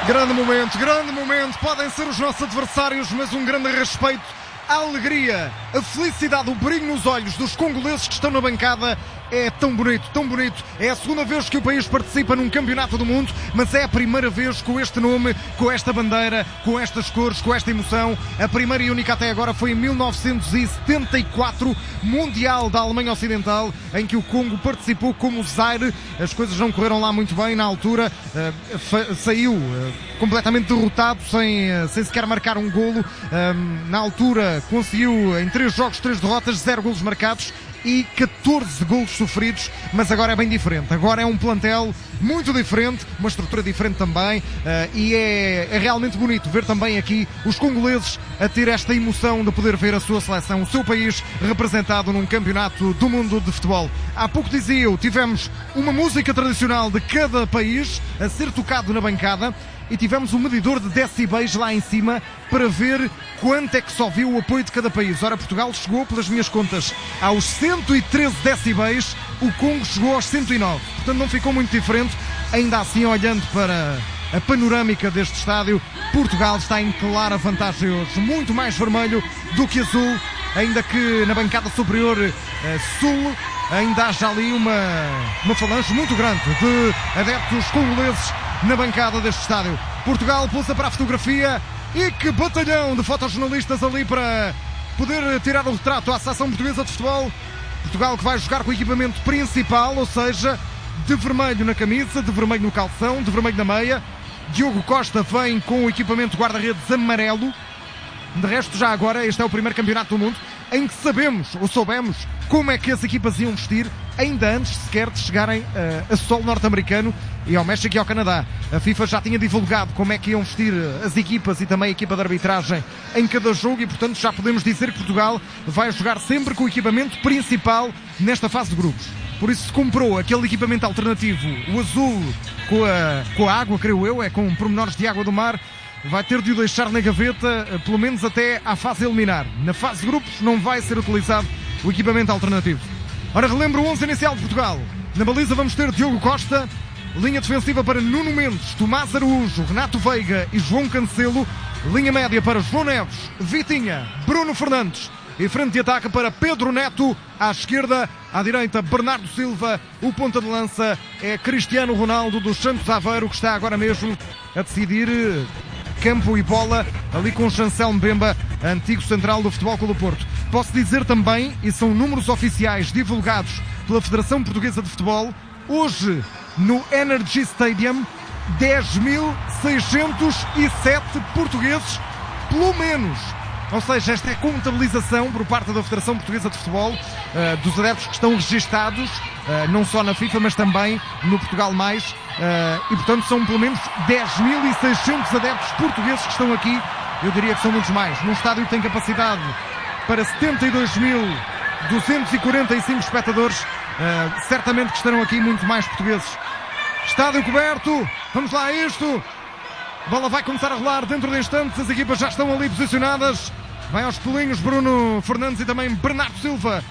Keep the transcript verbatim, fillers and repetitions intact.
Grande momento, grande momento. Podem ser os nossos adversários, mas um grande respeito. A alegria, a felicidade, o brilho nos olhos dos congoleses que estão na bancada é tão bonito, tão bonito. É a segunda vez que o país participa num campeonato do mundo, mas é a primeira vez com este nome, com esta bandeira, com estas cores, com esta emoção. A primeira e única até agora foi em mil novecentos e setenta e quatro, Mundial da Alemanha Ocidental, em que o Congo participou como Zaire. As coisas não correram lá muito bem na altura, uh, saiu uh, completamente derrotado, sem, uh, sem sequer marcar um golo. Uh, na altura conseguiu em três jogos, três derrotas, zero golos marcados e catorze golos sofridos, mas agora é bem diferente. Agora é um plantel muito diferente, uma estrutura diferente também, uh, e é, é realmente bonito ver também aqui os congoleses a ter esta emoção de poder ver a sua seleção, o seu país representado num campeonato do mundo de futebol. Há pouco dizia eu, tivemos uma música tradicional de cada país a ser tocado na bancada, e tivemos um medidor de decibéis lá em cima para ver quanto é que só viu o apoio de cada país. Ora, Portugal chegou, pelas minhas contas, aos cento e treze decibéis, o Congo chegou aos cento e nove. Portanto, não ficou muito diferente. Ainda assim, olhando para a panorâmica deste estádio, Portugal está em clara vantagem hoje. Muito mais vermelho do que azul, ainda que na bancada superior eh, sul ainda haja ali uma, uma falange muito grande de adeptos congoleses na bancada deste estádio. Portugal pulsa para a fotografia e que batalhão de fotojornalistas ali para poder tirar o retrato à seleção portuguesa de futebol. Portugal que vai jogar com o equipamento principal, ou seja, de vermelho na camisa, de vermelho no calção, de vermelho na meia. Diogo Costa vem com o equipamento guarda-redes amarelo. De resto, já agora, este é o primeiro campeonato do mundo em que sabemos, ou soubemos, como é que as equipas iam vestir, ainda antes sequer de chegarem uh, a solo norte-americano e ao México e ao Canadá. A FIFA já tinha divulgado como é que iam vestir as equipas e também a equipa de arbitragem em cada jogo e, portanto, já podemos dizer que Portugal vai jogar sempre com o equipamento principal nesta fase de grupos. Por isso se comprou aquele equipamento alternativo, o azul com a, com a água, creio eu, é com pormenores de água do mar. Vai ter de o deixar na gaveta, pelo menos até à fase eliminar. Na fase de grupos não vai ser utilizado o equipamento alternativo. Ora, relembro o onze inicial de Portugal. Na baliza vamos ter Diogo Costa, linha defensiva para Nuno Mendes, Tomás Araújo, Renato Veiga e João Cancelo, linha média para João Neves, Vitinha, Bruno Fernandes e frente de ataque para Pedro Neto, à esquerda, à direita Bernardo Silva, o ponta de lança é Cristiano Ronaldo dos Santos Aveiro, que está agora mesmo a decidir campo e bola ali com o Chancel Mbemba, antigo central do Futebol Clube do Porto. Posso dizer também, e são números oficiais divulgados pela Federação Portuguesa de Futebol, hoje no Energy Stadium, dez mil seiscentos e sete portugueses, pelo menos. Ou seja, esta é a contabilização por parte da Federação Portuguesa de Futebol uh, dos adeptos que estão registados, uh, não só na FIFA, mas também no Portugal Mais. Uh, e, portanto, são pelo menos dez mil e seiscentos adeptos portugueses que estão aqui. Eu diria que são muitos mais. Num estádio que tem capacidade para setenta e dois mil duzentos e quarenta e cinco espectadores, uh, certamente que estarão aqui muito mais portugueses. Estádio coberto. Vamos lá a isto. A bola vai começar a rolar dentro de instantes. As equipas já estão ali posicionadas. Vai aos pulinhos Bruno Fernandes e também Bernardo Silva.